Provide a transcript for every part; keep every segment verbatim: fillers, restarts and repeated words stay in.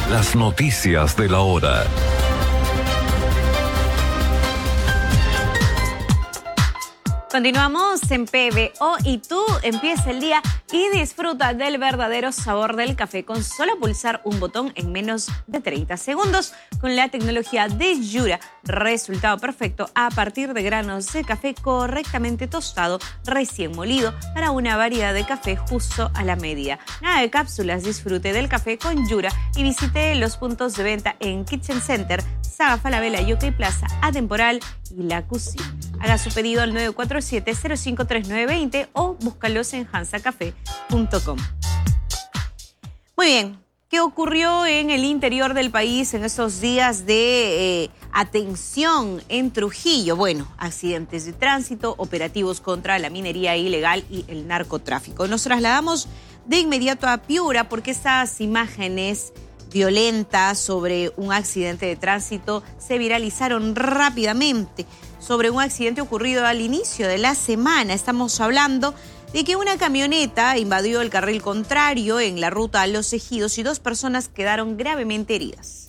Las noticias de la hora. Continuamos en P B O y tú empieza el día y disfruta del verdadero sabor del café con solo pulsar un botón en menos de treinta segundos con la tecnología de Yura. Resultado perfecto a partir de granos de café correctamente tostado, recién molido para una variedad de café justo a la medida. Nada de cápsulas, disfrute del café con Yura y visite los puntos de venta en Kitchen Center, Saga Falabella, Yokai Plaza, Atemporal y La Cocina. Haga su pedido al nueve cuatro siete, cero cinco tres nueve dos cero o búscalos en hansa café punto com. Muy bien, ¿qué ocurrió en el interior del país en estos días de eh, atención en Trujillo? Bueno, accidentes de tránsito, operativos contra la minería ilegal y el narcotráfico. Nos trasladamos de inmediato a Piura porque estas imágenes violentas sobre un accidente de tránsito se viralizaron rápidamente. Sobre un accidente ocurrido al inicio de la semana. Estamos hablando de que una camioneta invadió el carril contrario en la ruta a Los Ejidos y dos personas quedaron gravemente heridas.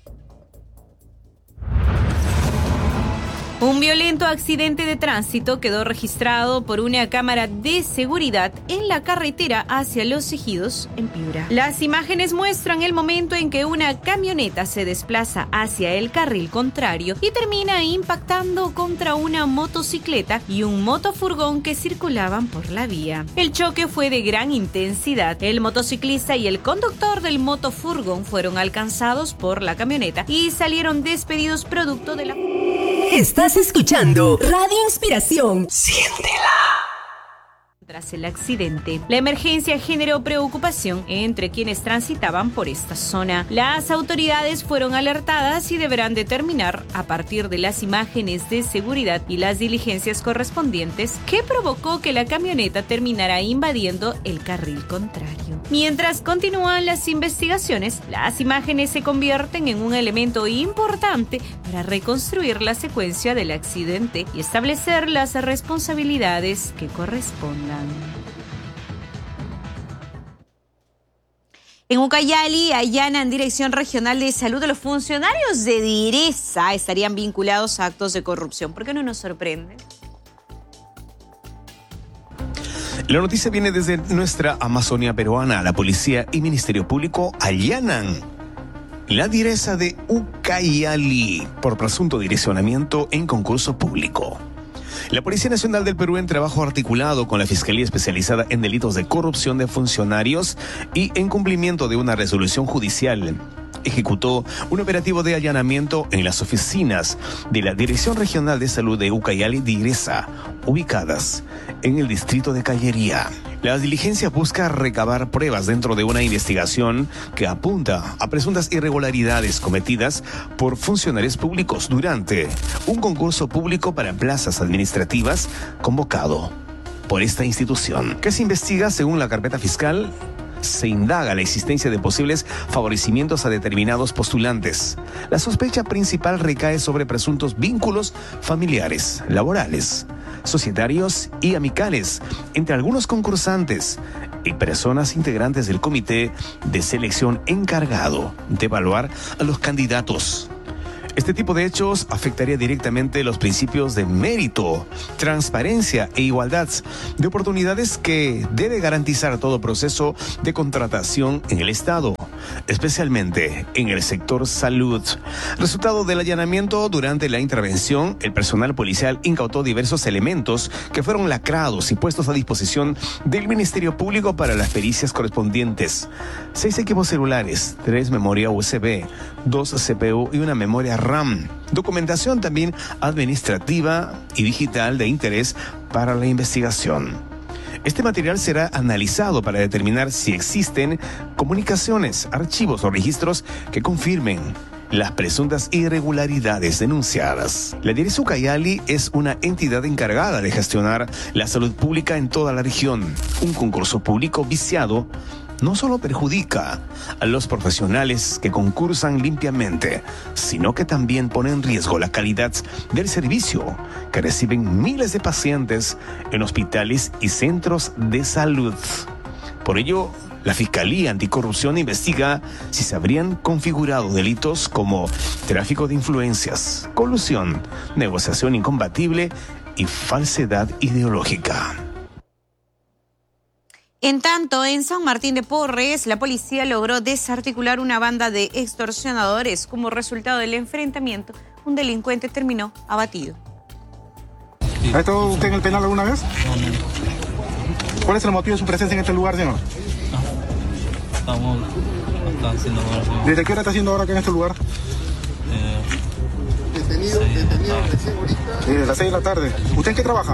Un violento accidente de tránsito quedó registrado por una cámara de seguridad en la carretera hacia Los Ejidos, en Piura. Las imágenes muestran el momento en que una camioneta se desplaza hacia el carril contrario y termina impactando contra una motocicleta y un motofurgón que circulaban por la vía. El choque fue de gran intensidad. El motociclista y el conductor del motofurgón fueron alcanzados por la camioneta y salieron despedidos producto de la... Estás escuchando Radio Inspiración. Siéntela. Tras el accidente, la emergencia generó preocupación entre quienes transitaban por esta zona. Las autoridades fueron alertadas y deberán determinar, a partir de las imágenes de seguridad y las diligencias correspondientes, qué provocó que la camioneta terminara invadiendo el carril contrario. Mientras continúan las investigaciones, las imágenes se convierten en un elemento importante para reconstruir la secuencia del accidente y establecer las responsabilidades que correspondan. En Ucayali allanan Dirección Regional de Salud. Los funcionarios de DIRESA estarían vinculados a actos de corrupción. ¿Por qué no nos sorprende? La noticia viene desde nuestra Amazonia peruana. La policía y Ministerio Público allanan la DIRESA de Ucayali por presunto direccionamiento en concurso público. La Policía Nacional del Perú, en trabajo articulado con la Fiscalía Especializada en Delitos de Corrupción de Funcionarios y en cumplimiento de una resolución judicial, ejecutó un operativo de allanamiento en las oficinas de la Dirección Regional de Salud de Ucayali, DIRESA, ubicadas en el distrito de Callería. La diligencia busca recabar pruebas dentro de una investigación que apunta a presuntas irregularidades cometidas por funcionarios públicos durante un concurso público para plazas administrativas convocado por esta institución. ¿Qué se investiga según la carpeta fiscal? Se indaga la existencia de posibles favorecimientos a determinados postulantes. La sospecha principal recae sobre presuntos vínculos familiares, laborales, societarios y amicales entre algunos concursantes y personas integrantes del comité de selección encargado de evaluar a los candidatos. Este tipo de hechos afectaría directamente los principios de mérito, transparencia e igualdad de oportunidades que debe garantizar todo proceso de contratación en el Estado, especialmente en el sector salud. Resultado del allanamiento, durante la intervención, el personal policial incautó diversos elementos que fueron lacrados y puestos a disposición del Ministerio Público para las pericias correspondientes. Seis equipos celulares, tres memoria U S B, dos C P U y una memoria RAM. Documentación también administrativa y digital de interés para la investigación. Este material será analizado para determinar si existen comunicaciones, archivos o registros que confirmen las presuntas irregularidades denunciadas. La DIRESA Ucayali es una entidad encargada de gestionar la salud pública en toda la región. Un concurso público viciado no solo perjudica a los profesionales que concursan limpiamente, sino que también pone en riesgo la calidad del servicio que reciben miles de pacientes en hospitales y centros de salud. Por ello, La Fiscalía Anticorrupción investiga si se habrían configurado delitos como tráfico de influencias, colusión, negociación incompatible y falsedad ideológica. En tanto, en San Martín de Porres, la policía logró desarticular una banda de extorsionadores. Como resultado del enfrentamiento, un delincuente terminó abatido. ¿Ha estado usted en el penal alguna vez? No, no. ¿Cuál es el motivo de su presencia en este lugar, señor? Ah, estamos acá haciendo horas. ¿Desde qué hora está haciendo ahora acá en este lugar? Eh, Detenido, sí, detenido ah. recién ahorita. Desde las seis de la tarde. ¿Usted en qué trabaja?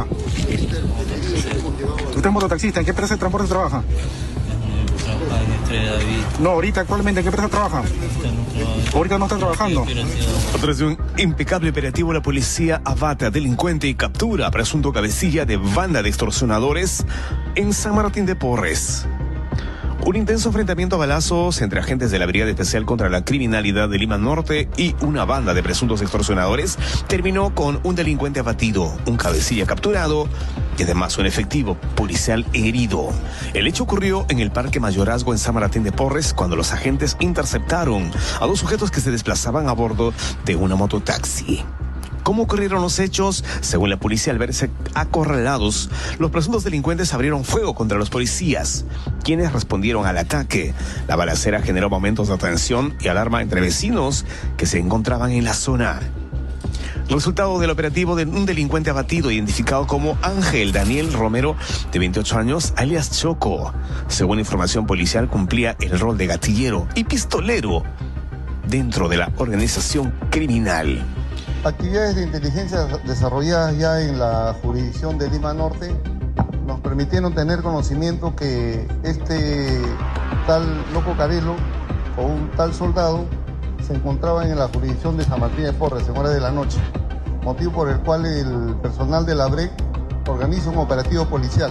¿Usted es mototaxista? ¿En qué empresa de transporte trabaja? Trabaja en Estrella David. No, ahorita actualmente, ¿en qué empresa trabaja? Usted no trabaja. Ahorita no está trabajando. Sí, pero sí, A través de un impecable operativo, la policía abate a delincuente y captura a presunto cabecilla de banda de extorsionadores en San Martín de Porres. Un intenso enfrentamiento a balazos entre agentes de la Brigada Especial contra la Criminalidad de Lima Norte y una banda de presuntos extorsionadores terminó con un delincuente abatido, un cabecilla capturado y además un efectivo policial herido. El hecho ocurrió en el Parque Mayorazgo en San Martín de Porres cuando los agentes interceptaron a dos sujetos que se desplazaban a bordo de una mototaxi. ¿Cómo ocurrieron los hechos? Según la policía, al verse acorralados, los presuntos delincuentes abrieron fuego contra los policías, quienes respondieron al ataque. La balacera generó momentos de tensión y alarma entre vecinos que se encontraban en la zona. Resultado del operativo de un delincuente abatido, identificado como Ángel Daniel Romero, de veintiocho años, alias Choco. Según información policial, cumplía el rol de gatillero y pistolero dentro de la organización criminal. Actividades de inteligencia desarrolladas ya en la jurisdicción de Lima Norte nos permitieron tener conocimiento que este tal Loco Carelo o un tal soldado se encontraban en la jurisdicción de San Martín de Porres en horas de la noche, motivo por el cual el personal de la B R E C organiza un operativo policial.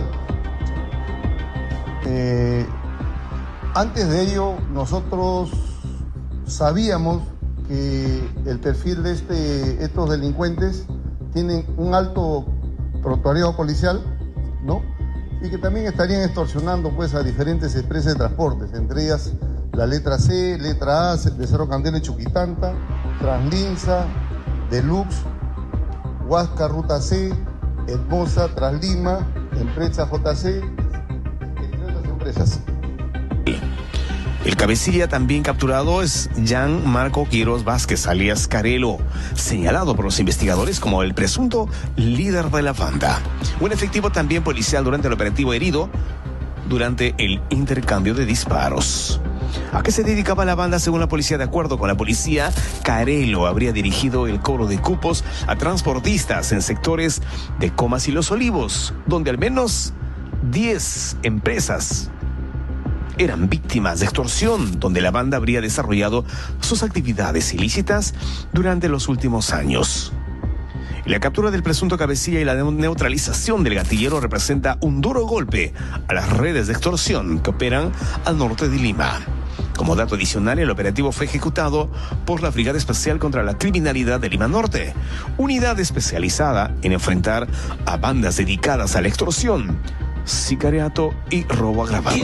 Eh, antes de ello, nosotros sabíamos que el perfil de este, estos delincuentes tienen un alto prontuario policial, ¿no? Y que también estarían extorsionando pues a diferentes empresas de transportes, entre ellas la letra C, letra A, de Cerro Candela y Chuquitanta, Translinsa, Deluxe, Huasca Ruta C, Hermosa, Translima, Empresa J C, entre otras empresas. El cabecilla también capturado es Jan Marco Quiroz Vázquez, alias Carelo, señalado por los investigadores como el presunto líder de la banda. Un efectivo también policial durante el operativo herido durante el intercambio de disparos. ¿A qué se dedicaba la banda? Según la policía, de acuerdo con la policía, Carelo habría dirigido el cobro de cupos a transportistas en sectores de Comas y Los Olivos, donde al menos diez empresas eran víctimas de extorsión, donde la banda habría desarrollado sus actividades ilícitas durante los últimos años. La captura del presunto cabecilla y la neutralización del gatillero representa un duro golpe a las redes de extorsión que operan al norte de Lima. Como dato adicional, el operativo fue ejecutado por la Brigada Especial contra la Criminalidad de Lima Norte, unidad especializada en enfrentar a bandas dedicadas a la extorsión, sicariato y robo agravado.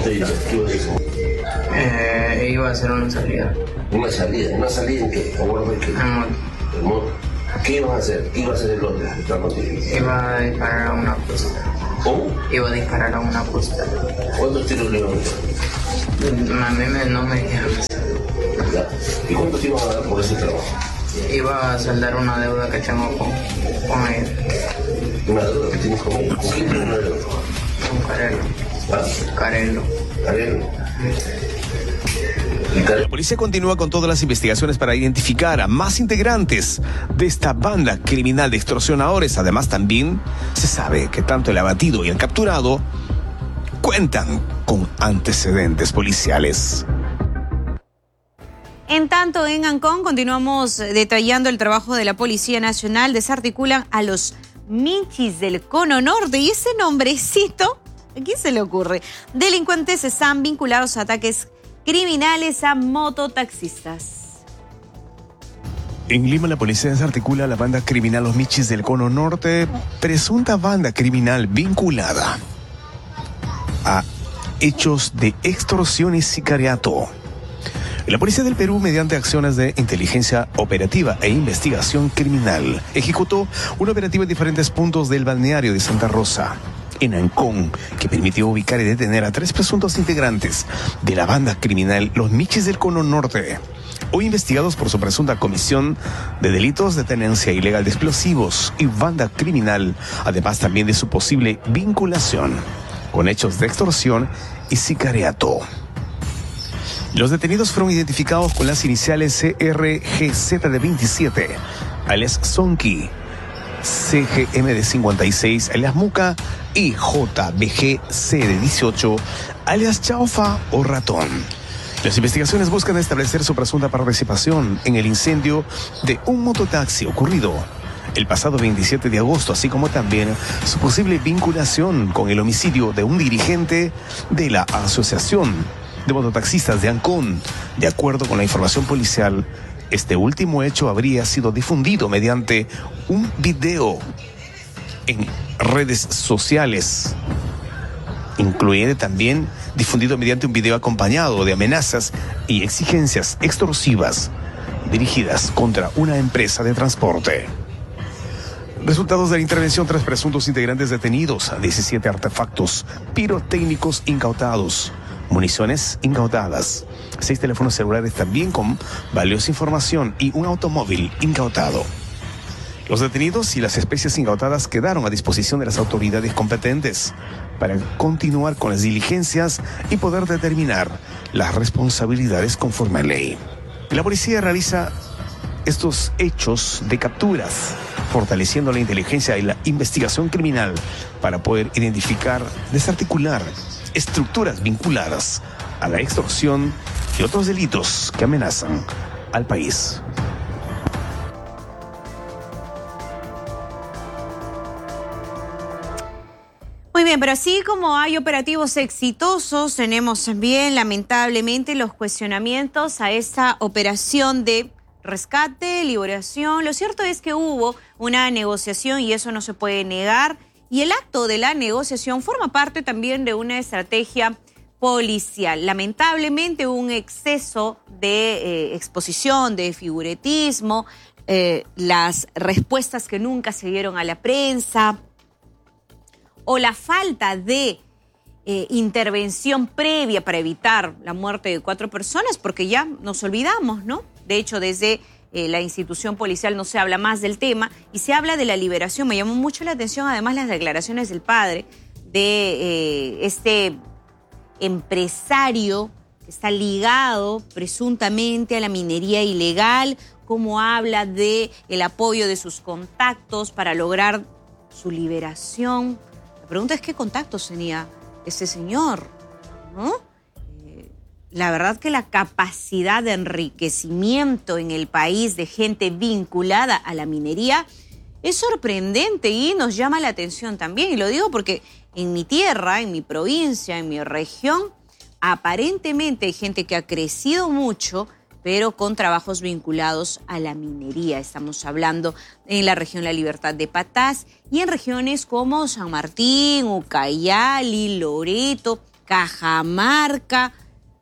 Eh, iba a hacer una salida. ¿Una salida? ¿Una salida en qué? ¿A bordo de qué? En moto. ¿En moto? ¿Qué iban a hacer? ¿Qué iba a hacer el otro? ¿Está contigo? Iba a disparar a una puesta. ¿Cómo? Iba a disparar a una puesta. ¿Cuántos tiros le iban a dar? A mí me, no me dijeron. Ya. ¿Y cuánto te iban a dar por ese trabajo? Iba a saldar una deuda que tengo con, con ellos. ¿Una deuda que tienes con ellos? ¿Con quién tienes una deuda? Con Carelo. ¿Ah? Carelo. Carelo. La policía continúa con todas las investigaciones para identificar a más integrantes de esta banda criminal de extorsionadores. Además, también se sabe que tanto el abatido y el capturado cuentan con antecedentes policiales. En tanto, en Ancón continuamos detallando el trabajo de la Policía Nacional. Desarticulan a los Michis del Cono Norte. Y ese nombrecito, ¿a quién se le ocurre? Delincuentes están vinculados a ataques criminales a mototaxistas. En Lima, la policía desarticula a la banda criminal Los Michis del Cono Norte, presunta banda criminal vinculada a hechos de extorsión y sicariato. La Policía del Perú, mediante acciones de inteligencia operativa e investigación criminal, ejecutó un operativo en diferentes puntos del balneario de Santa Rosa, en Ancón, que permitió ubicar y detener a tres presuntos integrantes de la banda criminal Los Michis del Cono Norte, hoy investigados por su presunta comisión de delitos de tenencia ilegal de explosivos y banda criminal, además también de su posible vinculación con hechos de extorsión y sicariato. Los detenidos fueron identificados con las iniciales C R G Z de veintisiete, alias Zonky, C G M de cincuenta y seis, alias Muca, y J B G C de dieciocho, alias Chaufa o Ratón. Las investigaciones buscan establecer su presunta participación en el incendio de un mototaxi ocurrido el pasado veintisiete de agosto, así como también su posible vinculación con el homicidio de un dirigente de la Asociación de Mototaxistas de Ancón. De acuerdo con la información policial, este último hecho habría sido difundido mediante un video en redes sociales, incluyendo también difundido mediante un video acompañado de amenazas y exigencias extorsivas dirigidas contra una empresa de transporte. Resultados de la intervención: tres presuntos integrantes detenidos, diecisiete artefactos pirotécnicos incautados, municiones incautadas, seis teléfonos celulares también con valiosa información y un automóvil incautado. Los detenidos y las especies incautadas quedaron a disposición de las autoridades competentes para continuar con las diligencias y poder determinar las responsabilidades conforme a ley. La policía realiza estos hechos de capturas, fortaleciendo la inteligencia y la investigación criminal para poder identificar, desarticular estructuras vinculadas a la extorsión y otros delitos que amenazan al país. Muy bien, pero así como hay operativos exitosos, tenemos también lamentablemente los cuestionamientos a esta operación de rescate, liberación. Lo cierto es que hubo una negociación y eso no se puede negar. Y el acto de la negociación forma parte también de una estrategia policial. Lamentablemente hubo un exceso de eh, exposición, de figuretismo, eh, las respuestas que nunca se dieron a la prensa o la falta de eh, intervención previa para evitar la muerte de cuatro personas, porque ya nos olvidamos, ¿no? De hecho, desde eh, la institución policial no se habla más del tema y se habla de la liberación. Me llamó mucho la atención, además, las declaraciones del padre de eh, este empresario que está ligado presuntamente a la minería ilegal, cómo habla de el apoyo de sus contactos para lograr su liberación. La pregunta es qué contactos tenía ese señor, ¿no? La verdad que la capacidad de enriquecimiento en el país de gente vinculada a la minería es sorprendente y nos llama la atención también. Y lo digo porque en mi tierra, en mi provincia, en mi región, aparentemente hay gente que ha crecido mucho, pero con trabajos vinculados a la minería. Estamos hablando en la región La Libertad de Patás y en regiones como San Martín, Ucayali, Loreto, Cajamarca,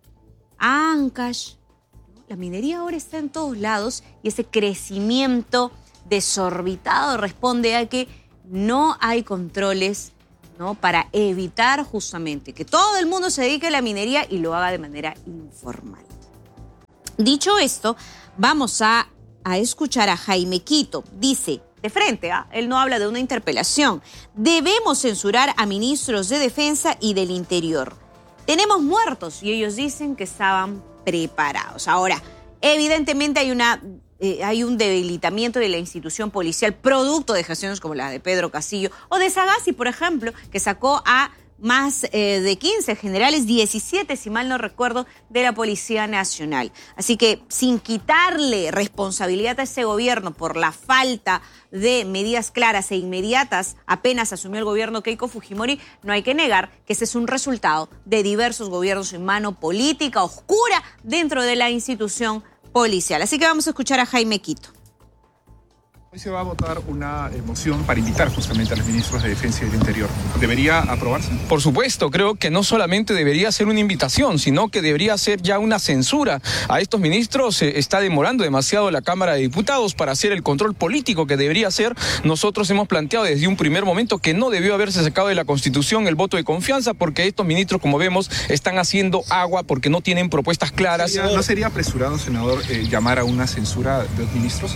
Ancash. La minería ahora está en todos lados y ese crecimiento desorbitado responde a que no hay controles, ¿no?, para evitar justamente que todo el mundo se dedique a la minería y lo haga de manera informal. Dicho esto, vamos a, a escuchar a Jaime Quito. Dice, de frente, ¿eh? Él no habla de una interpelación. Debemos censurar a ministros de Defensa y del Interior. Tenemos muertos y ellos dicen que estaban preparados. Ahora, evidentemente hay, una, eh, hay un debilitamiento de la institución policial producto de gestiones como la de Pedro Castillo o de Sagasti, por ejemplo, que sacó a más eh, de quince generales, diecisiete, si mal no recuerdo, de la Policía Nacional. Así que sin quitarle responsabilidad a ese gobierno por la falta de medidas claras e inmediatas, apenas asumió el gobierno Keiko Fujimori, no hay que negar que ese es un resultado de diversos gobiernos en mano política oscura dentro de la institución policial. Así que vamos a escuchar a Jaime Quito. Hoy se va a votar una moción para invitar justamente a los ministros de Defensa y del Interior. ¿Debería aprobarse? Por supuesto, creo que no solamente debería ser una invitación, sino que debería ser ya una censura a estos ministros. Se está demorando demasiado la Cámara de Diputados para hacer el control político que debería hacer. Nosotros hemos planteado desde un primer momento que no debió haberse sacado de la Constitución el voto de confianza, porque estos ministros, como vemos, están haciendo agua porque no tienen propuestas claras. ¿No sería, no sería apresurado, senador, eh, llamar a una censura de los ministros?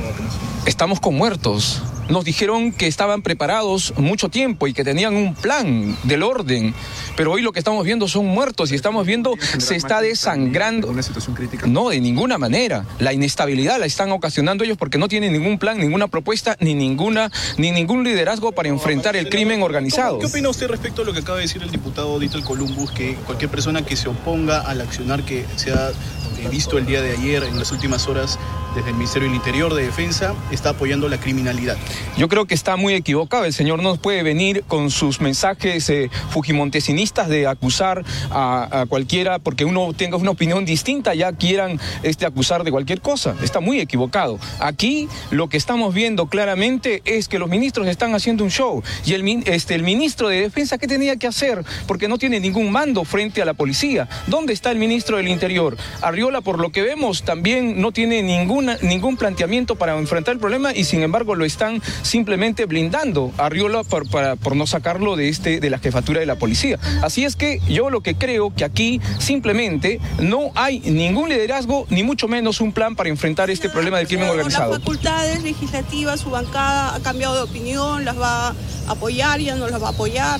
Estamos con muertos. Nos dijeron que estaban preparados mucho tiempo y que tenían un plan del orden, pero hoy lo que estamos viendo son muertos y estamos viendo se está desangrando. ¿Una situación crítica? No, de ninguna manera. La inestabilidad la están ocasionando ellos porque no tienen ningún plan, ninguna propuesta, ni ninguna, ni ningún liderazgo para enfrentar el crimen organizado. ¿Qué opina usted respecto a lo que acaba de decir el diputado Dito Columbus, que cualquier persona que se oponga al accionar que se ha visto el día de ayer, en las últimas horas, desde el Ministerio del Interior de Defensa, está apoyando la criminalidad? Yo creo que está muy equivocado. El señor no puede venir con sus mensajes eh, fujimontesinistas de acusar a, a cualquiera porque uno tenga una opinión distinta, ya quieran este, acusar de cualquier cosa. Está muy equivocado. Aquí lo que estamos viendo claramente es que los ministros están haciendo un show. Y el, este, el ministro de Defensa, ¿qué tenía que hacer? Porque no tiene ningún mando frente a la policía. ¿Dónde está el ministro del Interior? Arriola, por lo que vemos, también no tiene ninguna, ningún planteamiento para enfrentar el problema y sin embargo lo están simplemente blindando a Arriola por, para, por no sacarlo de, este, de la jefatura de la policía. Así es que yo lo que creo que aquí simplemente no hay ningún liderazgo, ni mucho menos un plan para enfrentar este problema del crimen organizado. Las facultades legislativas, su bancada ha cambiado de opinión, las va a apoyar, ya no las va a apoyar.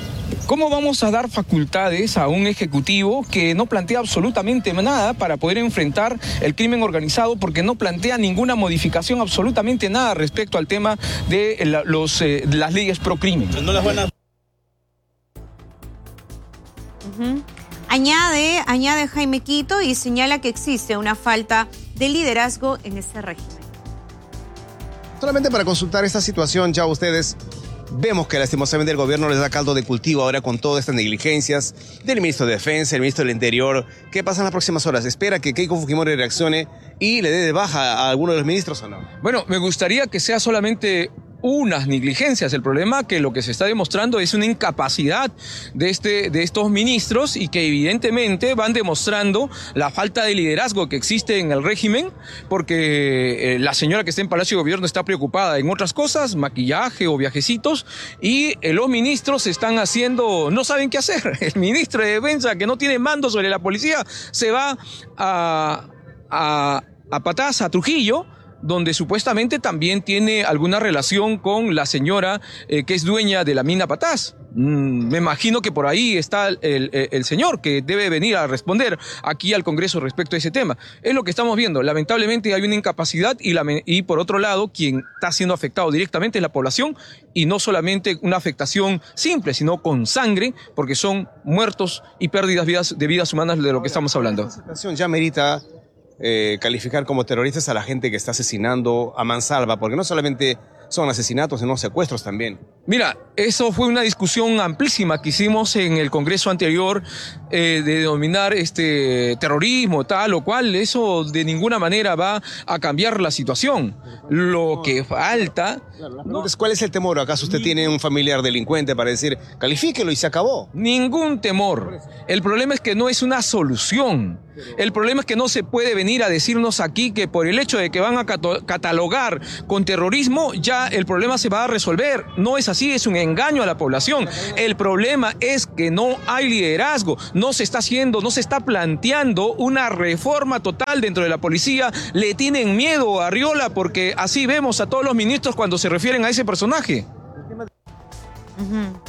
¿Cómo vamos a dar facultades a un ejecutivo que no plantea absolutamente nada para poder enfrentar el crimen organizado, porque no plantea ninguna modificación, absolutamente nada respecto al tema de la, los, eh, las leyes pro crimen? No las van a... Uh-huh. Añade, añade Jaime Quito y señala que existe una falta de liderazgo en este régimen. Solamente para consultar esta situación, ya ustedes... Vemos que lastimosamente el gobierno les da caldo de cultivo ahora con todas estas negligencias del ministro de Defensa, el ministro del Interior. ¿Qué pasa en las próximas horas? ¿Espera que Keiko Fujimori reaccione y le dé de baja a alguno de los ministros o no? Bueno, me gustaría que sea solamente unas negligencias. El problema es que lo que se está demostrando es una incapacidad de, este, de estos ministros y que evidentemente van demostrando la falta de liderazgo que existe en el régimen, porque eh, la señora que está en Palacio de Gobierno está preocupada en otras cosas, maquillaje o viajecitos, y eh, los ministros están haciendo, no saben qué hacer. El ministro de Defensa, que no tiene mando sobre la policía, se va a, a, a Patás, a Trujillo, donde supuestamente también tiene alguna relación con la señora eh, que es dueña de la mina Patás. Mm, me imagino que por ahí está el, el, el señor que debe venir a responder aquí al Congreso respecto a ese tema. Es lo que estamos viendo. Lamentablemente hay una incapacidad y, la, y por otro lado, quien está siendo afectado directamente es la población, y no solamente una afectación simple, sino con sangre, porque son muertos y pérdidas vidas, de vidas humanas de lo que estamos hablando. La situación ya merita Eh, calificar como terroristas a la gente que está asesinando a mansalva, porque no solamente son asesinatos, sino secuestros también. Mira, eso fue una discusión amplísima que hicimos en el Congreso anterior, eh, de denominar este terrorismo, tal o cual. Eso de ninguna manera va a cambiar la situación. Lo que falta... Entonces, ¿cuál es el temor? ¿Acaso usted tiene un familiar delincuente para decir, califíquelo y se acabó? Ningún temor. El problema es que no es una solución. El problema es que no se puede venir a decirnos aquí que por el hecho de que van a catalogar con terrorismo, ya el problema se va a resolver. No es así, es un engaño a la población. El problema es que no hay liderazgo, no se está haciendo, no se está planteando una reforma total dentro de la policía. Le tienen miedo a Arriola porque así vemos a todos los ministros cuando se refieren a ese personaje. Uh-huh.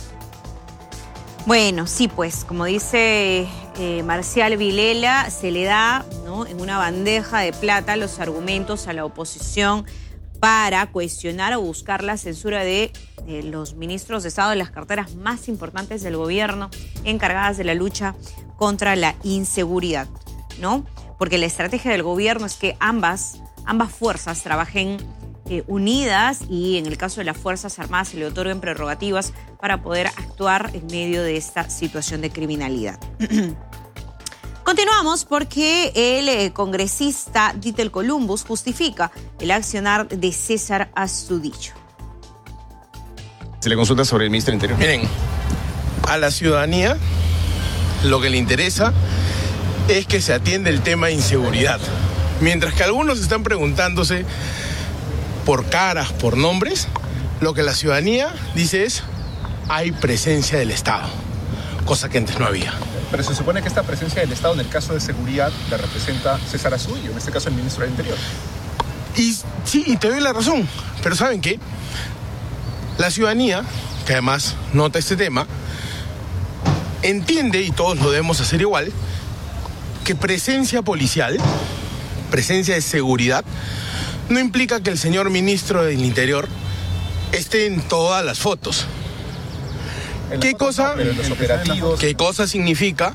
Bueno, sí, pues, como dice eh, Marcial Vilela, se le da, ¿no?, en una bandeja de plata los argumentos a la oposición para cuestionar o buscar la censura de, de los ministros de Estado de las carteras más importantes del gobierno encargadas de la lucha contra la inseguridad, ¿no? Porque la estrategia del gobierno es que ambas, ambas fuerzas trabajen eh, unidas y en el caso de las Fuerzas Armadas se le otorguen prerrogativas para poder actuar en medio de esta situación de criminalidad. Continuamos porque el eh, congresista Dítel Columbus justifica el accionar de César Astudillo. Se le consulta sobre el ministro del Interior. Miren, a la ciudadanía lo que le interesa es que se atienda el tema de inseguridad. Mientras que algunos están preguntándose por caras, por nombres, lo que la ciudadanía dice es: hay presencia del Estado, cosa que antes no había. Pero se supone que esta presencia del Estado en el caso de seguridad la representa César Astudillo, en este caso el ministro del Interior. Y sí, y te doy la razón, pero ¿saben qué? La ciudadanía, que además nota este tema, entiende, y todos lo debemos hacer igual, que presencia policial, presencia de seguridad, no implica que el señor ministro del Interior esté en todas las fotos. ¿Qué cosa, ¿Qué cosa significa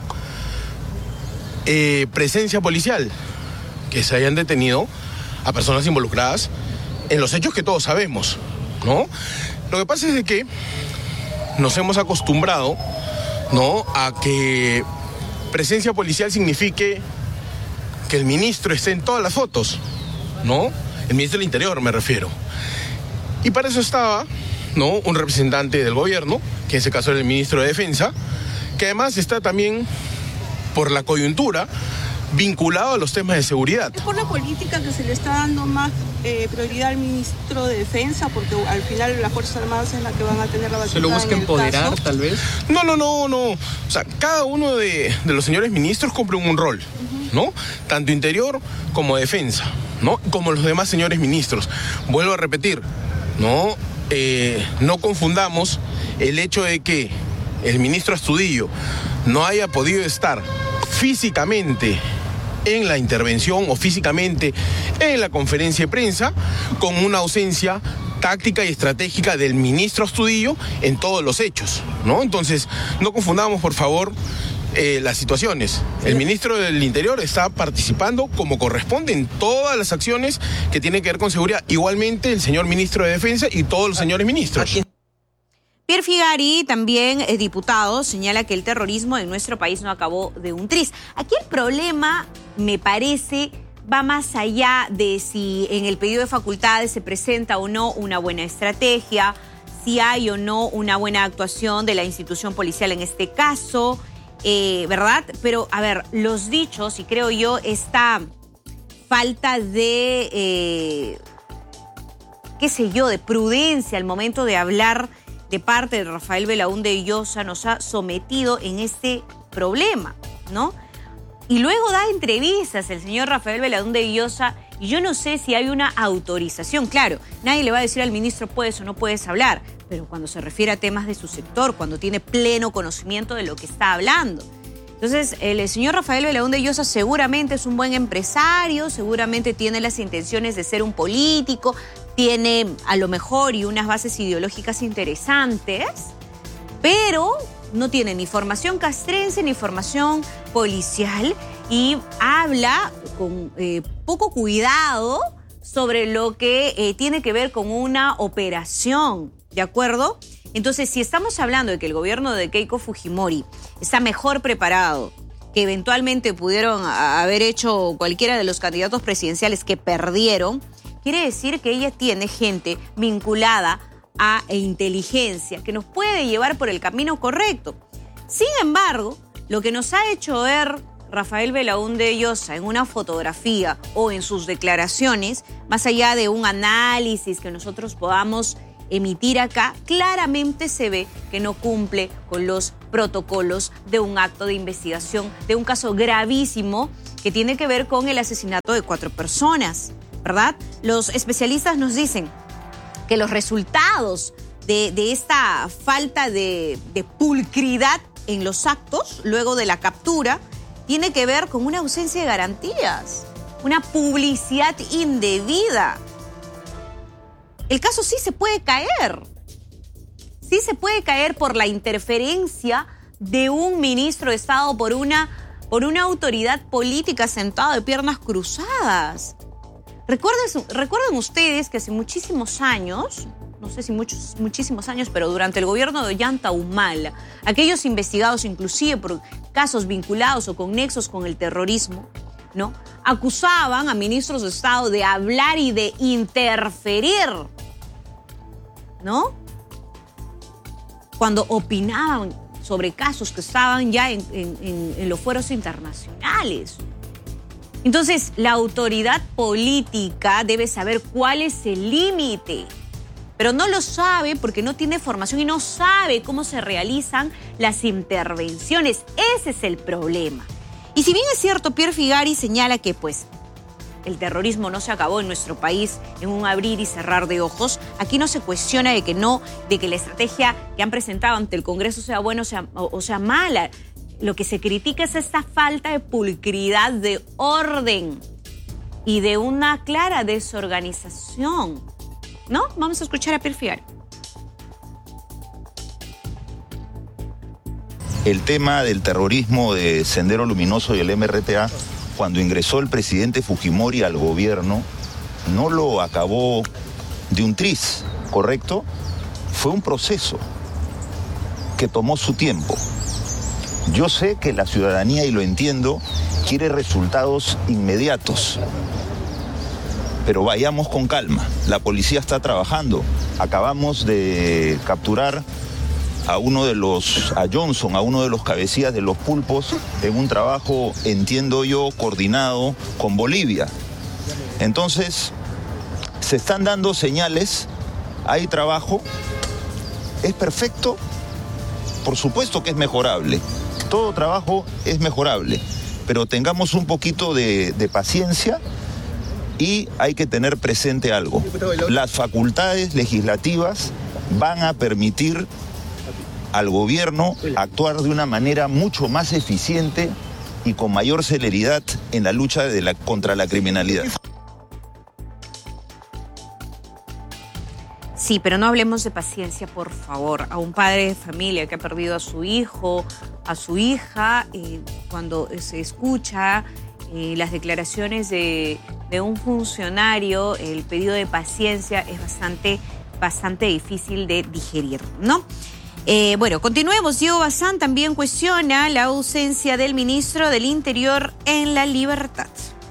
eh, presencia policial? Que se hayan detenido a personas involucradas en los hechos que todos sabemos, ¿no? Lo que pasa es de que nos hemos acostumbrado, ¿no?, a que presencia policial signifique que el ministro esté en todas las fotos, ¿no? El ministro del Interior, me refiero. Y para eso estaba, ¿no?, un representante del gobierno, que en ese caso era el ministro de Defensa, que además está también, por la coyuntura, vinculado a los temas de seguridad. ¿Es por la política que se le está dando más eh, prioridad al ministro de Defensa? Porque al final las Fuerzas Armadas es la que van a tener la batuta. ¿Se lo busca en el empoderar, caso? tal vez? No, no, no, no. O sea, cada uno de, de los señores ministros cumple un rol, ¿no? Tanto Interior como Defensa, ¿no? Como los demás señores ministros. Vuelvo a repetir, ¿no? Eh, no confundamos el hecho de que el ministro Astudillo no haya podido estar físicamente en la intervención o físicamente en la conferencia de prensa con una ausencia táctica y estratégica del ministro Astudillo en todos los hechos, ¿no? Entonces, no confundamos, por favor, eh, las situaciones. El ministro del Interior está participando como corresponde en todas las acciones que tienen que ver con seguridad. Igualmente, el señor ministro de Defensa y todos los señores ministros. Pierre Figari, también eh, diputado, señala que el terrorismo en nuestro país no acabó de un tris. Aquí el problema, me parece, va más allá de si en el pedido de facultades se presenta o no una buena estrategia, si hay o no una buena actuación de la institución policial en este caso, eh, ¿verdad? Pero, a ver, los dichos, y creo yo, esta falta de, eh, qué sé yo, de prudencia al momento de hablar de parte de Rafael Belaúnde Llosa nos ha sometido en este problema, ¿no? Y luego da entrevistas el señor Rafael Belaúnde Llosa y yo no sé si hay una autorización. Claro, nadie le va a decir al ministro puedes o no puedes hablar, pero cuando se refiere a temas de su sector, cuando tiene pleno conocimiento de lo que está hablando. Entonces, el señor Rafael Belaúnde Llosa seguramente es un buen empresario, seguramente tiene las intenciones de ser un político, tiene a lo mejor y unas bases ideológicas interesantes, pero no tiene ni formación castrense ni formación policial y habla con eh, poco cuidado sobre lo que eh, tiene que ver con una operación, ¿de acuerdo? Entonces, si estamos hablando de que el gobierno de Keiko Fujimori está mejor preparado, que eventualmente pudieron haber hecho cualquiera de los candidatos presidenciales que perdieron, quiere decir que ella tiene gente vinculada a inteligencia que nos puede llevar por el camino correcto. Sin embargo, lo que nos ha hecho ver Rafael Belaúnde Llosa en una fotografía o en sus declaraciones, más allá de un análisis que nosotros podamos emitir acá, claramente se ve que no cumple con los protocolos de un acto de investigación, de un caso gravísimo que tiene que ver con el asesinato de cuatro personas, ¿verdad? Los especialistas nos dicen que los resultados de, de esta falta de, de pulcridad en los actos, luego de la captura, tiene que ver con una ausencia de garantías, una publicidad indebida. El caso sí se puede caer. Sí se puede caer por la interferencia de un ministro de Estado, por una, por una autoridad política sentada de piernas cruzadas. Recuerden, recuerden ustedes que hace muchísimos años, no sé si muchos, muchísimos años, pero durante el gobierno de Ollanta Humala, aquellos investigados inclusive por casos vinculados o con nexos con el terrorismo, ¿no?, acusaban a ministros de Estado de hablar y de interferir, ¿no?, cuando opinaban sobre casos que estaban ya en, en, en, en los fueros internacionales. Entonces, la autoridad política debe saber cuál es el límite, pero no lo sabe porque no tiene formación y no sabe cómo se realizan las intervenciones. Ese es el problema. Y si bien es cierto, Pierre Figari señala que pues el terrorismo no se acabó en nuestro país en un abrir y cerrar de ojos, aquí no se cuestiona de que no, de que la estrategia que han presentado ante el Congreso sea buena o sea, o, o sea mala. Lo que se critica es esta falta de pulcridad, de orden y de una clara desorganización, ¿no? Vamos a escuchar a Pierre Figari. El tema del terrorismo de Sendero Luminoso y el M R T A, cuando ingresó el presidente Fujimori al gobierno, no lo acabó de un tris, ¿correcto? Fue un proceso que tomó su tiempo. Yo sé que la ciudadanía, y lo entiendo, quiere resultados inmediatos. Pero vayamos con calma. La policía está trabajando. Acabamos de capturar a uno de los, a Johnson, a uno de los cabecillas de los pulpos, en un trabajo, entiendo yo, coordinado con Bolivia. Entonces, se están dando señales, hay trabajo, ¿es perfecto? Por supuesto que es mejorable. Todo trabajo es mejorable, pero tengamos un poquito de, de paciencia y hay que tener presente algo. Las facultades legislativas van a permitir al gobierno actuar de una manera mucho más eficiente y con mayor celeridad en la lucha de la, contra la criminalidad. Sí, pero no hablemos de paciencia, por favor. A un padre de familia que ha perdido a su hijo, a su hija, eh, cuando se escucha eh, las declaraciones de, de un funcionario, el pedido de paciencia es bastante, bastante difícil de digerir, ¿no? Eh, bueno, continuemos. Diego Bazán también cuestiona la ausencia del ministro del Interior en La Libertad.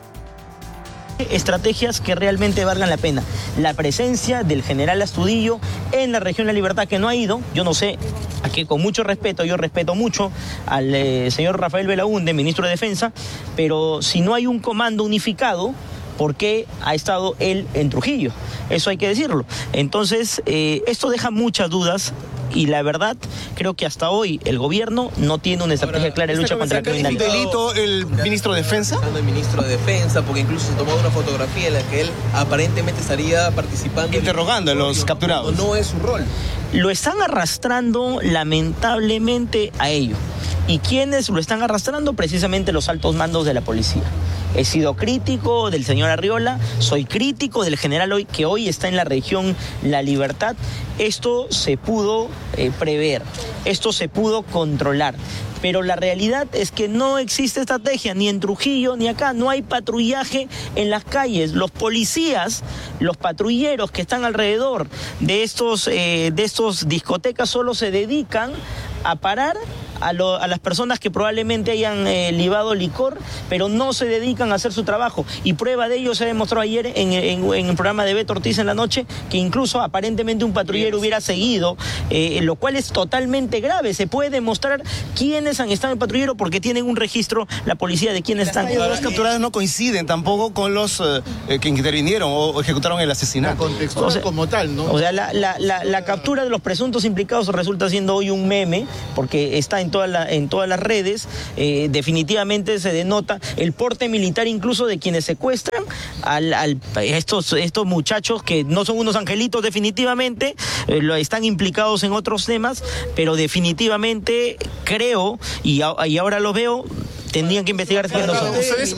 Estrategias que realmente valgan la pena. La presencia del general Astudillo en la región de La Libertad, que no ha ido, yo no sé, aquí con mucho respeto, yo respeto mucho al eh, señor Rafael Belaúnde, ministro de Defensa, pero si no hay un comando unificado, ¿por qué ha estado él en Trujillo? Eso hay que decirlo. Entonces, eh, esto deja muchas dudas y la verdad, creo que hasta hoy el gobierno no tiene una estrategia Ahora, clara de lucha contra la criminalidad. ¿Es delito el ministro de Defensa? El ministro de Defensa, porque incluso se tomó una fotografía en la que él aparentemente estaría participando. Interrogando a los capturados. No, no es su rol. Lo están arrastrando lamentablemente a ello. ¿Y quiénes lo están arrastrando? Precisamente los altos mandos de la policía. He sido crítico del señor Arriola, soy crítico del general hoy que hoy está en la región La Libertad. Esto se pudo eh, prever, esto se pudo controlar. Pero la realidad es que no existe estrategia, ni en Trujillo ni acá, no hay patrullaje en las calles. Los policías, los patrulleros que están alrededor de estos, eh, de estos discotecas solo se dedican a parar a, lo, a las personas que probablemente hayan eh, libado licor, pero no se dedican a hacer su trabajo. Y prueba de ello se demostró ayer en, en, en el programa de Beto Ortiz en la noche, que incluso aparentemente un patrullero hubiera seguido, eh, lo cual es totalmente grave. Se puede demostrar quiénes han estado en patrullero porque tienen un registro la policía de quiénes están. Los capturados no coinciden tampoco con los eh, que intervinieron o ejecutaron el asesinato. Contextual o sea, como tal, ¿no? O sea, la, la, la, la captura de los presuntos implicados resulta siendo hoy un meme, porque está en, toda la, en todas las redes. Eh, definitivamente se denota el porte militar incluso de quienes secuestran al, al, estos, estos muchachos que no son unos angelitos definitivamente, eh, lo, están implicados en otros temas, pero definitivamente creo, y, a, y ahora lo veo, tendrían que investigar quiénes son. ¿Ustedes?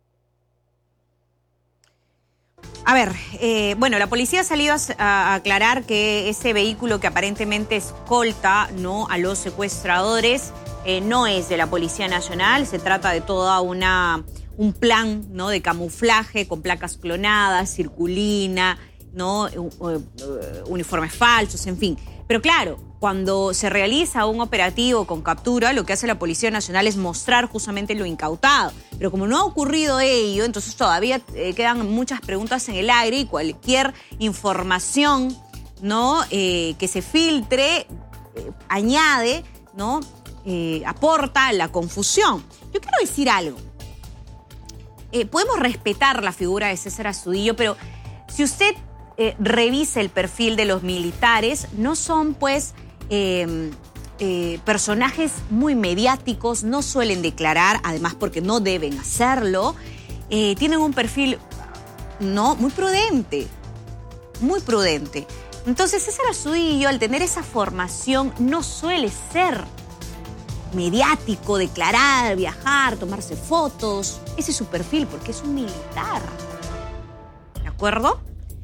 A ver, eh, bueno, la policía ha salido a, a aclarar que ese vehículo que aparentemente escolta, ¿no?, a los secuestradores eh, no es de la Policía Nacional. Se trata de toda una un plan, ¿no?, de camuflaje con placas clonadas, circulina, ¿no? Uniformes falsos, en fin. Pero claro, cuando se realiza un operativo con captura, lo que hace la Policía Nacional es mostrar justamente lo incautado. Pero como no ha ocurrido ello, entonces todavía eh, quedan muchas preguntas en el aire y cualquier información, ¿no? eh, que se filtre eh, añade, ¿no? Eh, aporta a la confusión. Yo quiero decir algo. Eh, podemos respetar la figura de César Astudillo, pero si usted eh, revisa el perfil de los militares, no son pues eh, eh, personajes muy mediáticos, no suelen declarar, además porque no deben hacerlo, eh, tienen un perfil no muy prudente, muy prudente. Entonces César Astudillo, al tener esa formación, no suele ser mediático, declarar, viajar, tomarse fotos. Ese es su perfil porque es un militar. ¿De acuerdo?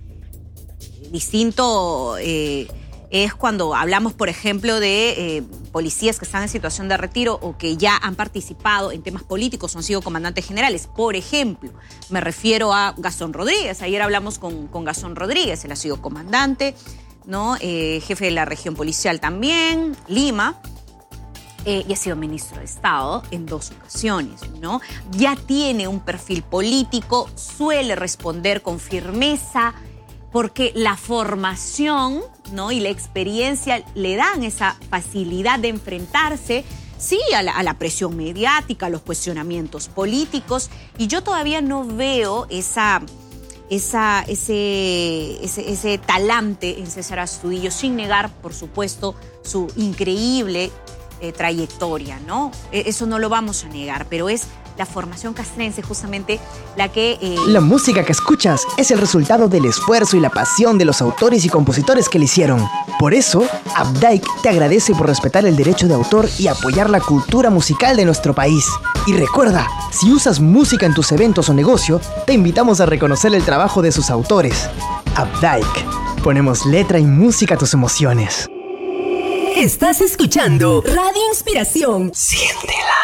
Distinto eh, es cuando hablamos, por ejemplo, de eh, policías que están en situación de retiro o que ya han participado en temas políticos o han sido comandantes generales. Por ejemplo, me refiero a Gastón Rodríguez. Ayer hablamos con, con Gastón Rodríguez. Él ha sido comandante, ¿no? Eh, jefe de la región policial también, Lima. Eh, y ha sido ministro de Estado en dos ocasiones, ¿no? Ya tiene un perfil político, suele responder con firmeza, porque la formación, ¿no? y la experiencia le dan esa facilidad de enfrentarse, sí, a la, a la presión mediática, a los cuestionamientos políticos, y yo todavía no veo esa, esa, ese, ese, ese talante en César Astudillo, sin negar, por supuesto, su increíble Eh, trayectoria, ¿no? Eh, eso no lo vamos a negar, pero es la formación castrense justamente la que... Eh... La música que escuchas es el resultado del esfuerzo y la pasión de los autores y compositores que la hicieron. Por eso, Updike te agradece por respetar el derecho de autor y apoyar la cultura musical de nuestro país. Y recuerda, si usas música en tus eventos o negocio, te invitamos a reconocer el trabajo de sus autores. Updike. Ponemos letra y música a tus emociones. Estás escuchando Radio Inspiración. Siéntela.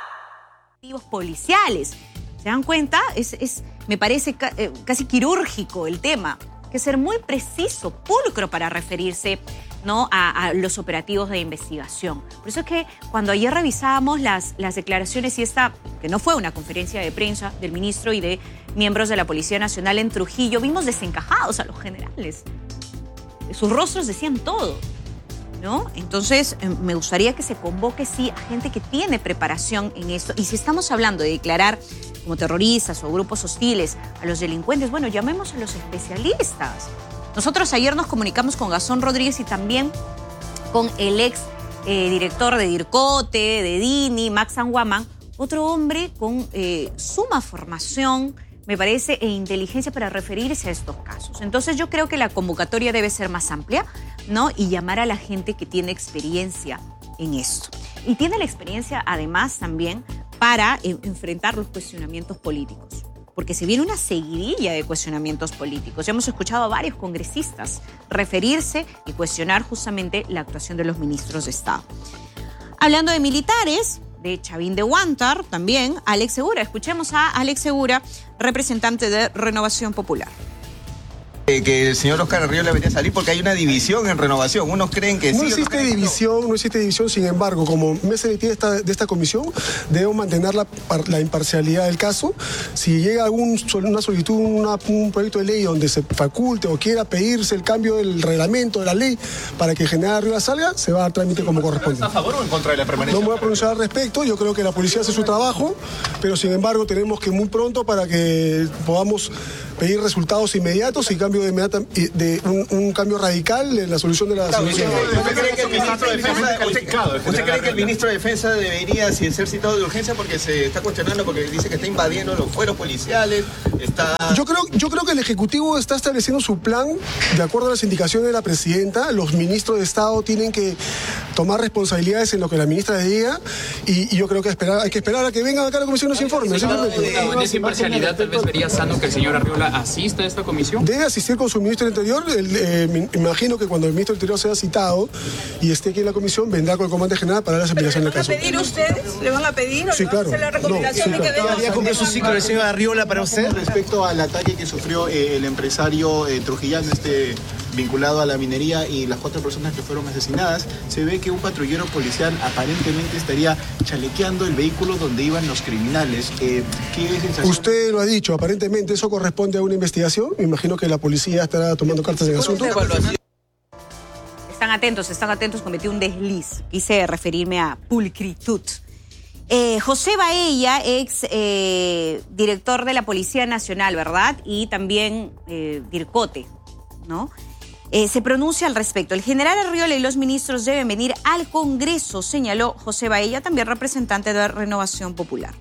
Policiales. ¿Se dan cuenta? Es, es, me parece ca, eh, casi quirúrgico el tema. Hay que ser muy preciso, pulcro para referirse, ¿no? a, a los operativos de investigación. Por eso es que cuando ayer revisábamos las, las declaraciones y esta, que no fue una conferencia de prensa del ministro y de miembros de la Policía Nacional en Trujillo, vimos desencajados a los generales. Sus rostros decían todo, ¿no? Entonces, me gustaría que se convoque, sí, a gente que tiene preparación en esto. Y si estamos hablando de declarar como terroristas o grupos hostiles a los delincuentes, bueno, llamemos a los especialistas. Nosotros ayer nos comunicamos con Gastón Rodríguez y también con el ex eh, director de DIRCOTE, de DINI, Max Anguaman, otro hombre con eh, suma formación, me parece, e inteligencia para referirse a estos casos. Entonces yo creo que la convocatoria debe ser más amplia, ¿no? Y llamar a la gente que tiene experiencia en esto. Y tiene la experiencia, además, también para eh, enfrentar los cuestionamientos políticos. Porque se viene una seguidilla de cuestionamientos políticos. Ya hemos escuchado a varios congresistas referirse y cuestionar justamente la actuación de los ministros de Estado. Hablando de militares, de Chavín de Huántar, también Alex Segura. Escuchemos a Alex Segura, representante de Renovación Popular. Que el señor Oscar Arriola debería salir porque hay una división en Renovación. Unos creen que no sí. No existe división, no existe división. Sin embargo, como mesa directiva de esta, de esta comisión, debemos mantener la, la imparcialidad del caso. Si llega algún, una solicitud, una, un proyecto de ley donde se faculte o quiera pedirse el cambio del reglamento de la ley para que General Arriola salga, se va a dar trámite como corresponde. ¿Está a favor o en contra de la permanencia? No me voy a pronunciar al respecto. Yo creo que la policía hace su trabajo, pero sin embargo tenemos que muy pronto para que podamos pedir resultados inmediatos y cambio de inmediata, de un, un cambio radical en la solución de la claro, solución. ¿Usted cree que el ministro de Defensa, usted, ¿usted cree que el ministro de Defensa debería ser citado de urgencia porque se está cuestionando, porque dice que está invadiendo los fueros policiales? Está... Yo creo, yo creo que el Ejecutivo está estableciendo su plan de acuerdo a las indicaciones de la presidenta. Los ministros de Estado tienen que tomar responsabilidades en lo que la ministra diga y, y yo creo que esperar, hay que esperar a que vengan acá a la comisión y nos informe. En esa imparcialidad tal vez vería sano que el señor Arriola asista a esta comisión. Debe asistir con su ministro del Interior. El, eh, me imagino que cuando el ministro del Interior sea citado y esté aquí en la comisión, vendrá con el comandante general para dar la explicación del caso. ¿Le van a pedir ustedes? ¿Le van a pedir o sí, le claro. van a hacer la recomendación no, sí, de que claro. venga? ¿Ya cumplió su ciclo el señor Arriola para usted? Respecto al ataque que sufrió eh, el empresario eh, trujillano, este vinculado a la minería y las cuatro personas que fueron asesinadas, se ve que un patrullero policial aparentemente estaría chalequeando el vehículo donde iban los criminales. Eh, ¿qué sensación? Usted lo ha dicho, aparentemente eso corresponde a una investigación. Me imagino que la policía estará tomando cartas en el asunto. Están atentos, están atentos, cometí un desliz. Quise referirme a pulcritud. Eh, José Baella, ex eh, director de la Policía Nacional, ¿verdad? Y también eh, Dircote, ¿no? Eh, se pronuncia al respecto. El general Arriola y los ministros deben venir al Congreso, señaló José Baella, también representante de Renovación Popular.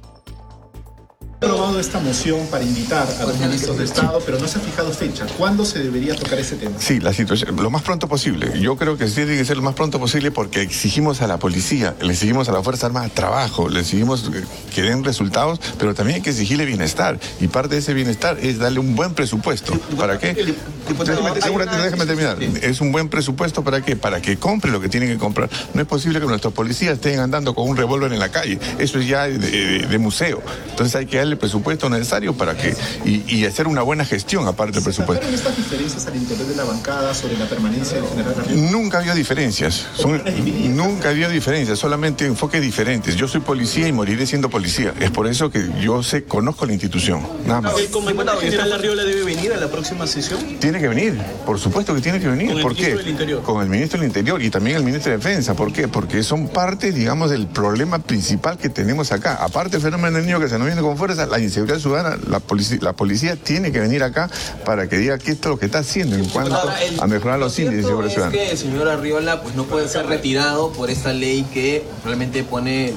Ha aprobado esta moción para invitar a los ministros de Estado, pero no se ha fijado fecha. ¿Cuándo se debería tocar ese tema? Sí, la situación, lo más pronto posible. Yo creo que sí tiene que ser lo más pronto posible porque exigimos a la policía, le exigimos a la Fuerza Armada trabajo, le exigimos que den resultados, pero también hay que exigirle bienestar. Y parte de ese bienestar es darle un buen presupuesto. ¿Para qué? Déjame, déjame, déjame terminar. Es un buen presupuesto ¿para qué? Para que compre lo que tienen que comprar. No es posible que nuestros policías estén andando con un revólver en la calle. Eso es ya de, de, de museo. Entonces hay que darle el presupuesto necesario para que y, y hacer una buena gestión aparte del presupuesto. ¿Se estas diferencias al interior de la bancada sobre la permanencia del general Arriola? Nunca había diferencias. Son, nunca había diferencias, solamente enfoques diferentes. Yo soy policía y moriré siendo policía. Es por eso que yo sé, conozco la institución. Nada más. ¿El comandante general Arriola debe venir a la próxima sesión? Tiene que venir, por supuesto que tiene que venir. ¿Con el ¿Por ministro qué? del Interior? Con el ministro del Interior y también el ministro de Defensa. ¿Por qué? Porque son parte, digamos, del problema principal que tenemos acá. Aparte del fenómeno del niño que se nos viene con fuerza, la inseguridad ciudadana, la policía, la policía tiene que venir acá para que diga qué es lo que está haciendo en cuanto Ahora, el, a mejorar los índices de seguridad es ciudadana. que el señor Arriola pues, no puede ser retirado por esta ley que realmente pone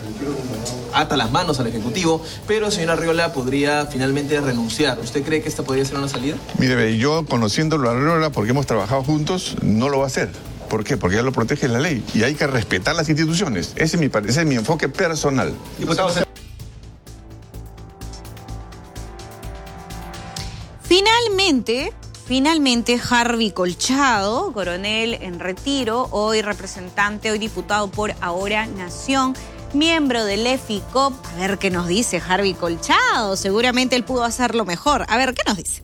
ata las manos al Ejecutivo, pero el señor Arriola podría finalmente renunciar. ¿Usted cree que esta podría ser una salida? Mire, yo conociéndolo a Arriola, porque hemos trabajado juntos, no lo va a hacer. ¿Por qué? Porque ya lo protege la ley y hay que respetar las instituciones. Ese es mi, ese es mi enfoque personal. Diputado, Finalmente, finalmente Harvey Colchado, coronel en retiro, hoy representante, hoy diputado por Ahora Nación, miembro del EFICOP. A ver qué nos dice Harvey Colchado. Seguramente él pudo hacerlo mejor. A ver, ¿qué nos dice?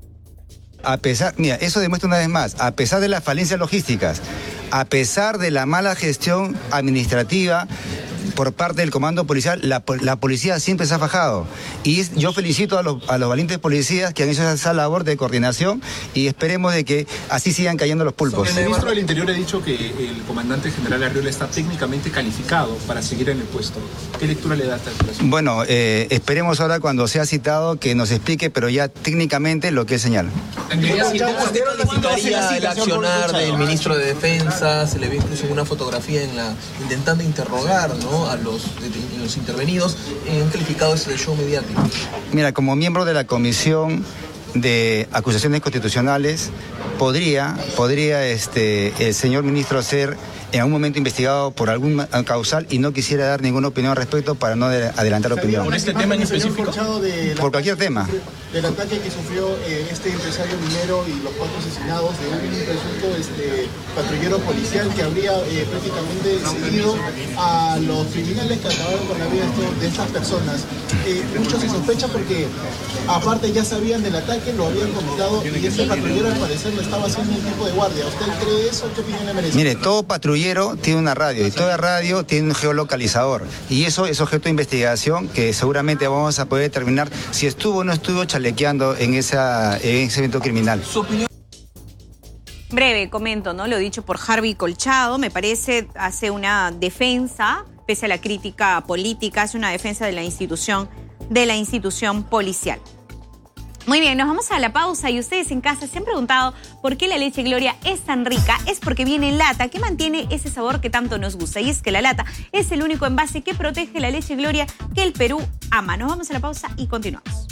A pesar, mira, eso demuestra una vez más, a pesar de las falencias logísticas, a pesar de la mala gestión administrativa por parte del comando policial, la, la policía siempre se ha fajado. Y es, yo felicito a los, a los valientes policías que han hecho esa labor de coordinación y esperemos de que así sigan cayendo los pulpos. El ministro del Interior ha dicho que el comandante general Arriola está técnicamente calificado para seguir en el puesto. ¿Qué lectura le da a esta declaración? Bueno, eh, esperemos ahora cuando sea citado que nos explique, pero ya técnicamente lo que es señal. ¿Usted calificaría el accionar del ministro de Defensa? Se le ve incluso una fotografía en la intentando interrogar, ¿no?, a los, a los intervenidos. ¿Han calificado ese show mediático? Mira, como miembro de la Comisión de Acusaciones Constitucionales, podría, podría este, el señor ministro ser en algún momento investigado por algún causal y no quisiera dar ninguna opinión al respecto para no adelantar opinión. ¿Por este tema en específico? Por cualquier tema. Del ataque que sufrió eh, este empresario minero y los cuatro asesinados de un presunto este, patrullero policial que habría eh, prácticamente seguido a los criminales que acabaron con la vida de estas personas. Eh, mucho se sospecha porque aparte ya sabían del ataque, lo habían comentado y ese patrullero al parecer lo estaba haciendo un tipo de guardia. ¿Usted cree eso? ¿Qué opinión le merece? Mire, todo patrullero tiene una radio y toda radio tiene un geolocalizador y eso es objeto de investigación que seguramente vamos a poder determinar si estuvo o no estuvo chalequeando en, esa, en ese evento criminal. Su opinión. Breve, comento, ¿no? Lo dicho por Harvey Colchado, me parece hace una defensa, pese a la crítica política, hace una defensa de la institución, de la institución policial. Muy bien, nos vamos a la pausa y ustedes en casa se han preguntado por qué la leche Gloria es tan rica. Es porque viene en lata, que mantiene ese sabor que tanto nos gusta. Y es que la lata es el único envase que protege la leche Gloria que el Perú ama. Nos vamos a la pausa y continuamos.